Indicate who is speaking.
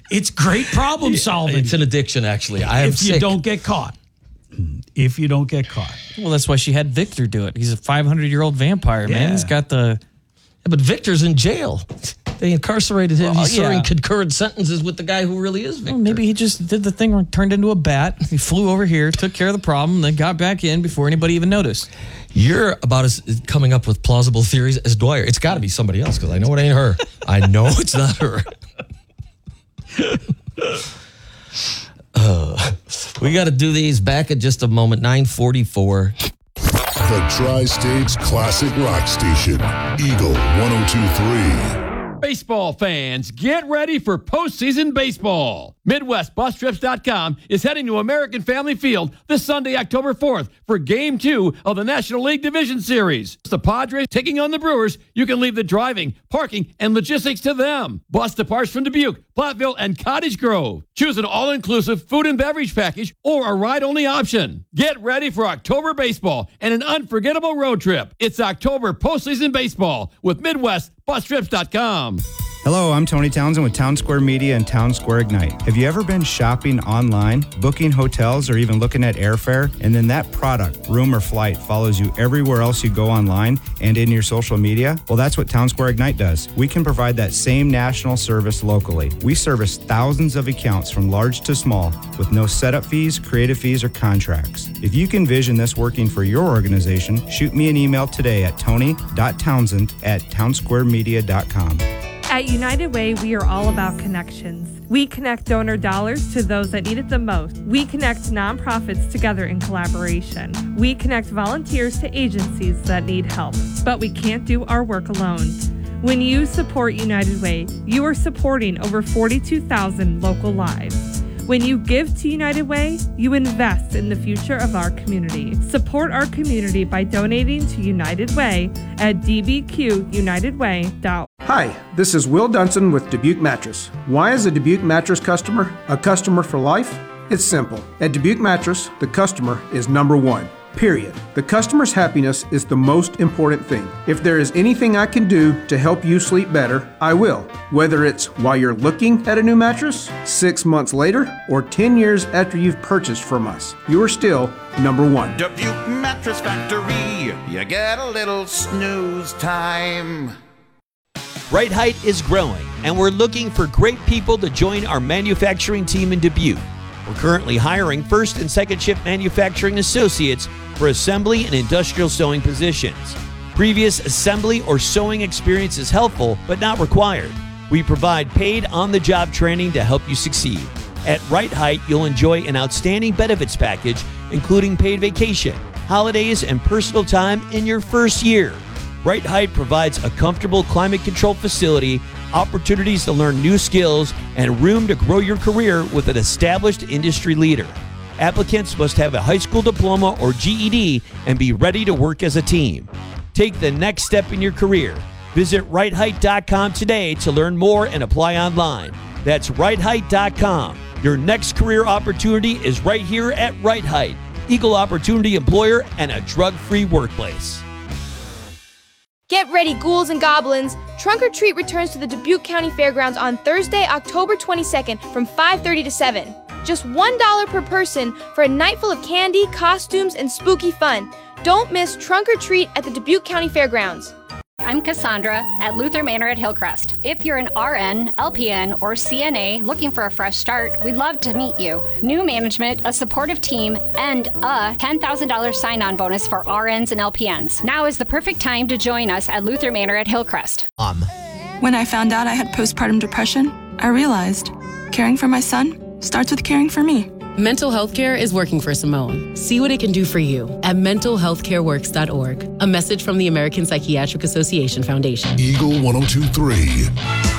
Speaker 1: It's great problem solving.
Speaker 2: It's an addiction, actually.
Speaker 1: If you don't get caught. If you don't get caught.
Speaker 3: Well, that's why she had Victor do it. He's a 500-year-old vampire, man. He's got the...
Speaker 2: Yeah, but Victor's in jail. They incarcerated him. He's serving concurrent sentences with the guy who really is Victor.
Speaker 3: Well, maybe he just did the thing where he turned into a bat. He flew over here, took care of the problem, then got back in before anybody even noticed.
Speaker 2: You're about as coming up with plausible theories as Dwyer. It's got to be somebody else because I know it ain't her. I know it's not her. We got to do these back in just a moment. 9:44.
Speaker 4: The Tri-States Classic Rock Station, Eagle 102.3.
Speaker 5: Baseball fans, get ready for postseason baseball. MidwestBusTrips.com is heading to American Family Field this Sunday, October 4th for Game 2 of the National League Division Series. The Padres taking on the Brewers. You can leave the driving, parking, and logistics to them. Bus departs from Dubuque, Platteville, and Cottage Grove. Choose an all-inclusive food and beverage package or a ride-only option. Get ready for October baseball and an unforgettable road trip. It's October postseason baseball with MidwestBusTrips.com.
Speaker 6: Hello, I'm Tony Townsend with Town Square Media and Town Square Ignite. Have you ever been shopping online, booking hotels, or even looking at airfare, and then that product, room or flight, follows you everywhere else you go online and in your social media? Well, that's what Town Square Ignite does. We can provide that same national service locally. We service thousands of accounts from large to small with no setup fees, creative fees, or contracts. If you can envision this working for your organization, shoot me an email today at tony.townsend@townsquaremedia.com.
Speaker 7: At United Way, we are all about connections. We connect donor dollars to those that need it the most. We connect nonprofits together in collaboration. We connect volunteers to agencies that need help. But we can't do our work alone. When you support United Way, you are supporting over 42,000 local lives. When you give to United Way, you invest in the future of our community. Support our community by donating to United Way at dbqunitedway.org.
Speaker 8: Hi, this is Will Dunson with Dubuque Mattress. Why is a Dubuque Mattress customer a customer for life? It's simple. At Dubuque Mattress, the customer is number one. Period. The customer's happiness is the most important thing. If there is anything I can do to help you sleep better, I will. Whether it's while you're looking at a new mattress, 6 months later, or 10 years after you've purchased from us, you are still number one.
Speaker 9: Dubuque Mattress Factory, you get a little snooze time.
Speaker 10: Right Height is growing, and we're looking for great people to join our manufacturing team in Dubuque. We're currently hiring first and second shift manufacturing associates for assembly and industrial sewing positions. Previous assembly or sewing experience is helpful, but not required. We provide paid on-the-job training to help you succeed. At Right Height, you'll enjoy an outstanding benefits package, including paid vacation, holidays, and personal time in your first year. Right Height provides a comfortable climate-controlled facility, opportunities to learn new skills, and room to grow your career with an established industry leader. Applicants must have a high school diploma or GED and be ready to work as a team. Take the next step in your career. Visit rightheight.com today to learn more and apply online. That's rightheight.com. Your next career opportunity is right here at Right Height, equal opportunity employer and a drug-free workplace.
Speaker 11: Get ready, ghouls and goblins. Trunk or Treat returns to the Dubuque County Fairgrounds on Thursday, October 22nd from 5:30 to 7. Just $1 per person for a night full of candy, costumes, and spooky fun. Don't miss Trunk or Treat at the Dubuque County Fairgrounds.
Speaker 12: I'm Cassandra at Luther Manor at Hillcrest. If you're an RN, LPN, or CNA looking for a fresh start, we'd love to meet you. New management, a supportive team, and a $10,000 sign-on bonus for RNs and LPNs. Now is the perfect time to join us at Luther Manor at Hillcrest.
Speaker 13: When I found out I had postpartum depression, I realized caring for my son starts with caring for me.
Speaker 14: Mental health care is working for Simone. See what it can do for you at mentalhealthcareworks.org. A message from the American Psychiatric Association Foundation.
Speaker 4: Eagle 102.3.